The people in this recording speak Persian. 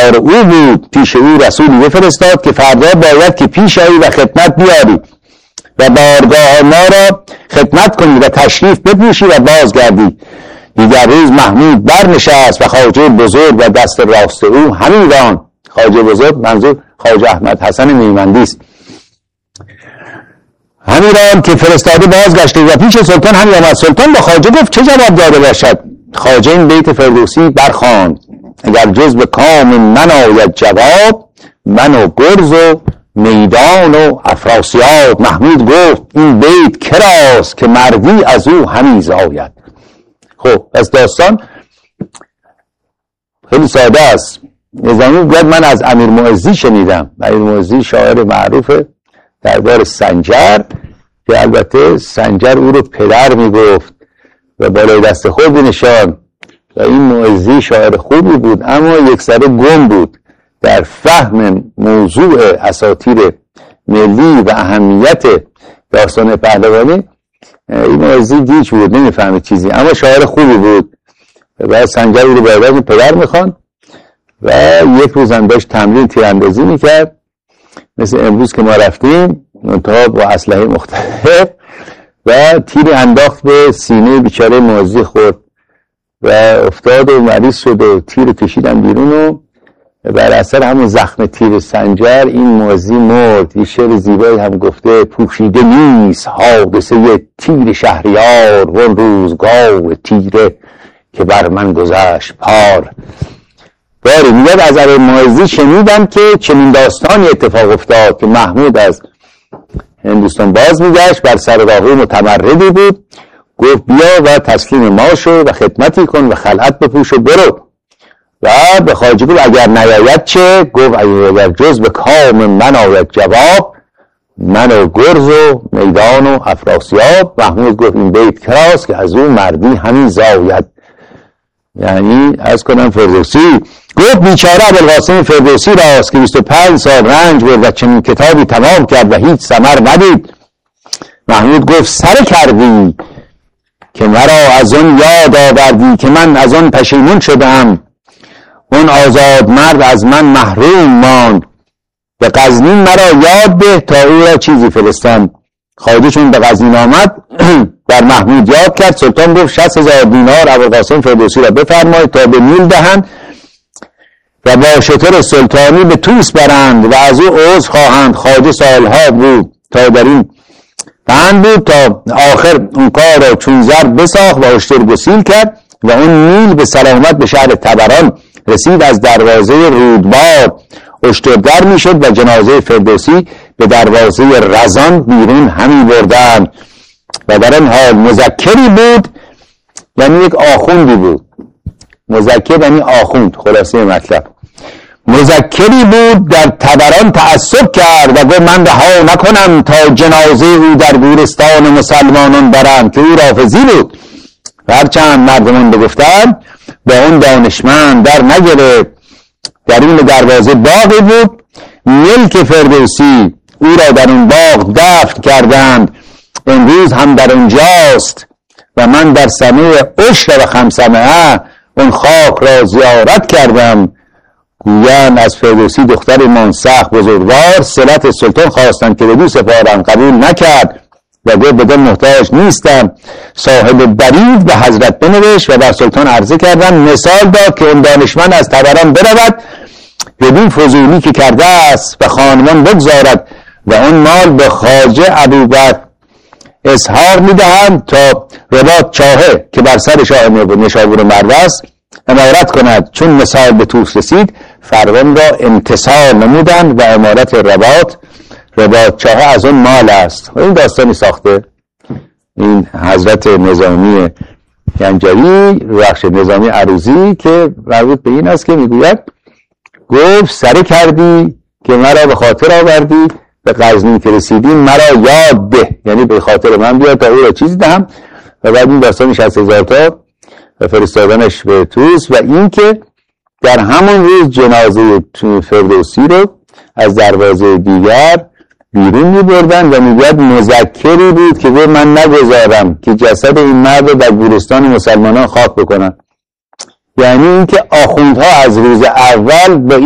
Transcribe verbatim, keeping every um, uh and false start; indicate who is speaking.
Speaker 1: کار او بود. پیش او رسولی بفرستاد که فردا باید که پیش آیی و خدمت بیاری و بارگاه ما را خدمت کنی و تشریف بپوشی و بازگردی. دیگر روز محمود برنشست و خواجه بزرگ و دست راست او همین راند. خواجه بزرگ منظور خواجه احمد حسن میمندی است. همین راند که فرستاده بازگشته و پیش سلطان همی آمد. سلطان با خواجه گفت چه جواب داده باشد؟ خواجه این بیت فردوسی برخواند: اگر جز به کام من آید جواب، من و گرز و میدان و افراسیاب. محمود گفت این بیت کراست که مردی از او همی زاید. خب از داستان خیلی ساده است. نظامی گفت من از امیر معزی شنیدم. امیر معزی شاعر معروف دربار سنجر که البته سنجر او رو پدر میگفت و بالای دست خود نشان و این معزی شاعر خوبی بود اما یک سره گم بود در فهم موضوع اساطیر ملی و اهمیت داستان پهلوانی. این معزی گیج بود نمیفهمه چیزی اما شاعر خوبی بود و بعد سنجر او رو باید پدر میخوان و یک روز هم داشت تمرین تیراندازی میکرد مثل امروز که ما رفتیم منتها با اسلحه مختلف و تیر انداخت به سینه بیچاره معزی خورد و افتاد و مریض شد و تیر کشیدن بیرون و بر اثر همون زخم تیر سنجر این معزی مرد. یه شعر زیبایی هم گفته: پوشیده نیست حادثه تیر شهریار، و روزگار تیره که بر من گذشت پار. باری میاد از امیر معزی شنیدم که چنین داستانی اتفاق افتاد که محمود از هندوستان باز میگشت، بر سر راه متمردی بود، گفت بیا و تسلیم ما شو و خدمتی کن و خلعت بپوش و برو. و به خواجه گفت اگر نیاید چه؟ گفت اگر جز به کام من آید جواب، من و گرز و میدان و افراسیاب. محمود گفت این بیت کراست که از اون مردی همین زاید. یعنی از کنم فردوسی گفت بیچاره ابوالقاسم فردوسی راست که بیست و پنج سال رنج برد و چنین کتابی تمام کرد و هیچ ثمر ندید. محمود گفت سره کردی که مرا از اون یاد آوردی که من از اون پشیمون شدم. اون آزاد مرد از من محروم ماند، به غزنین مرا یاد ده تا او را چیزی فرستم. خواجه چون به غزنین آمد بر محمود یاد کرد. سلطان گفت شصت هزار دینار ابوالقاسم فردوسی را بفرمایید تا به نیل دهند و با شتر سلطانی به توس برند و از او عذر خواهند. خواجه سالها بود تا در این پند بود تا آخر اون کار را چون زر بساخت و اشتر گسیل کرد و اون نیل به سلامت به شهر تبران رسید. از دروازه رودبار اشتر در می شد و جنازه فردوسی به دروازه رزان بیرون همی بردن. و در این حال مذکری بود، یعنی یک آخوندی بود. مذکر یعنی آخوند، خلاصه مطلب. مذکری بود در تبران تعصب کرد و گفت من رها نکنم تا جنازه او در گورستان مسلمانان برم، که او رافضی بود. و هرچند مردمان بگفتند به اون دانشمند در نگرفت. در این دروازه باغی بود، ملک فردوسی، او را در اون باغ دفن کردند. امروز هم در اونجاست و من در سنه عشر و خمسمه اون خاک را زیارت کردم. گویان از فردوسی دختر منسخ بزرگوار صلت سلطان خواستند که بدو سپارم، قبول نکرد و گفت بدون محتاج نیستم. صاحب برید به حضرت بنوشت و بر سلطان عرضه کردن. مثال داد که اون دانشمند از تبران برود بدون فضولی که کرده است و خانمان بگذارد و اون مال به خواجه ابوبکر اظهار میدهند تا رباط چاهه که بر سر شاه نشابور مرو است امارت کند. چون مثال به توس رسید فرمان را امتثال نمودند و امارت رباط رباط چاهه از اون مال است. این داستانی ساخته این حضرت نظامی گنجوی، بخش نظامی عروضی، که مربوط به این است که میگوید گفت سره کردی که مرا به خاطر آوردی، به غزنین که رسیدی مرا یاد ده، یعنی به خاطر من بیاد تا او را چیزی دهم. و بعد این داستانی شصت هزار تا و فرستادنش به توس و این که در همون روز جنازه فردوسی رو از دروازه دیگر بیرون می بردن و میگوید مذکری بود که گفت من نگذارم که جسد این مرد در گورستان مسلمانان خاک بکنن. یعنی این که آخوندها از روز اول به